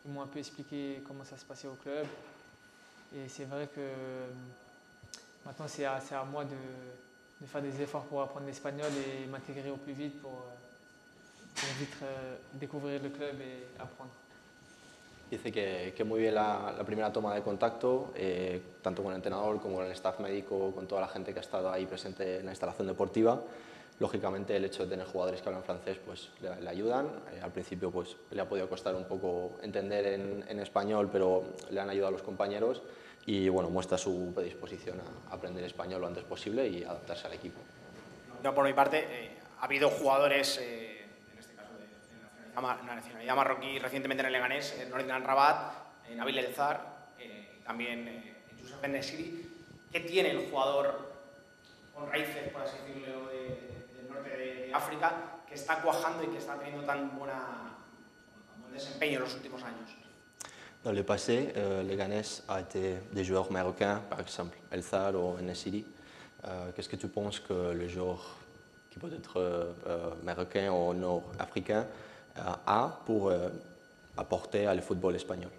ils m'ont un peu expliqué comment ça se passait au club. Et c'est vrai que maintenant c'est à moi de faire des efforts pour apprendre l'espagnol et m'intégrer au plus vite pour vite découvrir le club et apprendre. Dice que muy bien la primera toma de contacto, tanto con el entrenador como con el staff médico, con toda la gente que ha estado ahí presente en la instalación deportiva. Lógicamente el hecho de tener jugadores que hablan francés pues, le ayudan. Al principio pues, le ha podido costar un poco entender en español, pero le han ayudado a los compañeros y bueno, muestra su predisposición a aprender español lo antes posible y adaptarse al equipo. Yo por mi parte, ha habido jugadores, en este caso de nacionalidad marroquí, recientemente en el Leganés, Noردin Rabat, Nabil El Zar, también Youssef En Nesyri. ¿Qué tiene el jugador con raíces, por así decirlo, del norte de África, que está cuajando y que está teniendo tan buen desempeño en los últimos años? Dans le passé, Leganés a été des joueurs marocains, par exemple El Zar ou En Nesyri. Qu'est-ce que tu penses que le joueur qui peut être marocain ou nord-africain a pour apporter au football espagnol?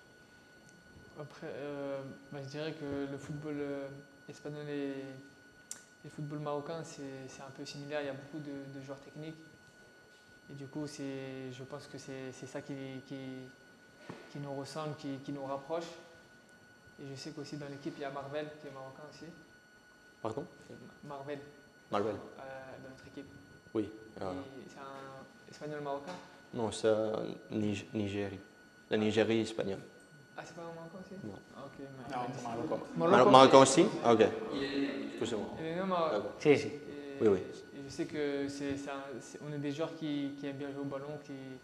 Après, je dirais que le football espagnol et le football marocain, c'est un peu similaire. Il y a beaucoup de joueurs techniques. Et du coup, je pense que c'est ça qui nous ressemble, qui nous rapproche. Et je sais qu'aussi dans l'équipe, il y a Marvel qui est marocain aussi. Pardon? Marvel. Marvel. Dans notre équipe. Oui. C'est un espagnol marocain? Non, c'est Nigérie. La Nigérie espagnole. Ah, c'est pas un marocain aussi? Non. Ok, Marocain aussi? Ah, ok. Excusez-moi. Il est né au Maroc. Sí, sí. Oui, oui. Et je sais que on est des joueurs qui aiment bien jouer au ballon,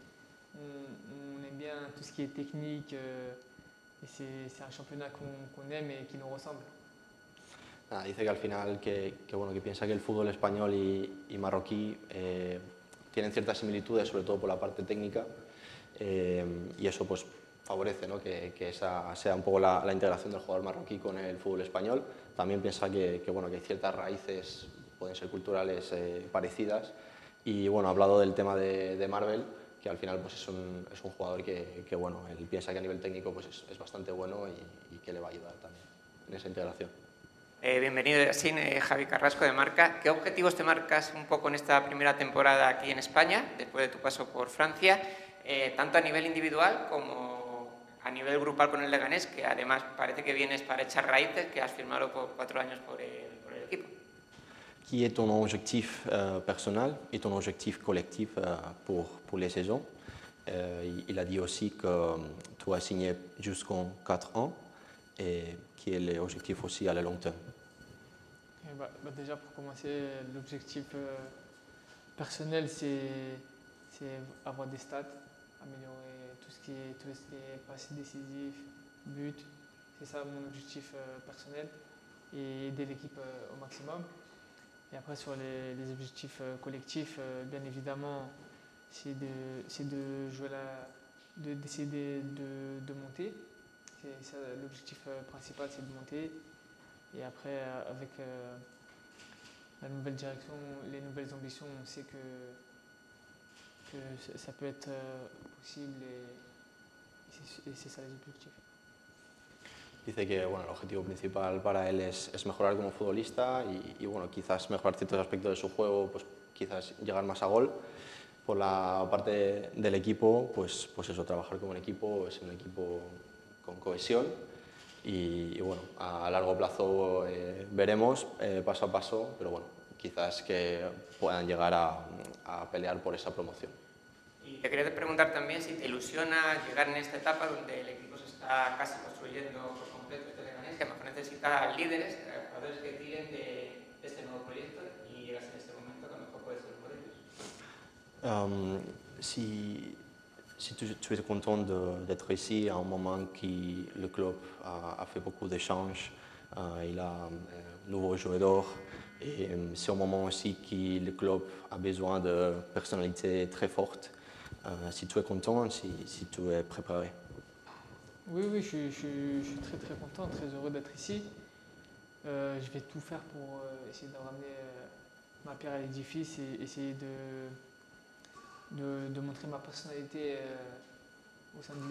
on aime bien tout ce qui est technique. Et c'est un championnat qu'on aime et qui nous ressemble. Nada, dice que al final bueno, que piensa que el fútbol español y marroquí tienen ciertas similitudes, sobre todo por la parte técnica, y eso pues favorece, ¿no? que esa sea un poco la integración del jugador marroquí con el fútbol español. También piensa bueno, que hay ciertas raíces, pueden ser culturales parecidas, y bueno, ha hablado del tema de Marvel, que al final pues, es un jugador que bueno, él piensa que a nivel técnico pues, es bastante bueno y que le va a ayudar también en esa integración. Bienvenido, Yassine, Javi Carrasco de Marca. ¿Qué objetivos te marcas un poco en esta primera temporada aquí en España, después de tu paso por Francia, tanto a nivel individual como a nivel grupal con el Leganés, que además parece que vienes para echar raíces, que has firmado por 4 años por el equipo? Qui est ton objectif personnel et ton objectif collectif pour les saisons? Il a dit aussi que tu as signé jusqu'en 4 ans et qui est l'objectif aussi à la long terme. Déjà pour commencer, l'objectif personnel c'est avoir des stats, améliorer tout ce qui est passes décisif, but. C'est ça mon objectif personnel et aider l'équipe au maximum. Et après sur les objectifs collectifs, bien évidemment, c'est de jouer d'essayer de monter. L'objectif principal, c'est de monter. Et après, avec la nouvelle direction, les nouvelles ambitions, on sait que ça peut être possible et c'est ça les objectifs. Dice que bueno, el objetivo principal para él es mejorar como futbolista y bueno, quizás mejorar ciertos aspectos de su juego, pues quizás llegar más a gol. Por la parte del equipo, pues eso, trabajar como un equipo, es un equipo con cohesión y bueno, a largo plazo veremos paso a paso, pero bueno, quizás que puedan llegar a pelear por esa promoción. Y te quería preguntar también si te ilusiona llegar en esta etapa donde el equipo se está casi construyendo por completo este Leganés, que a lo mejor necesita líderes, jugadores que tiren de este nuevo proyecto y llegas en este momento que a lo mejor puede ser uno de ellos. Si tu es content d'être ici à un moment où le club a fait beaucoup d'échanges, il a un nouveau joueur et c'est un moment aussi que le club a besoin de personnalités très fortes. Si tu es content, si tu es préparé. Oui, je suis très très content, très heureux d'être ici. Je vais tout faire pour essayer de ramener ma pierre à l'édifice et essayer de montrer ma personnalité au sein de l'équipe.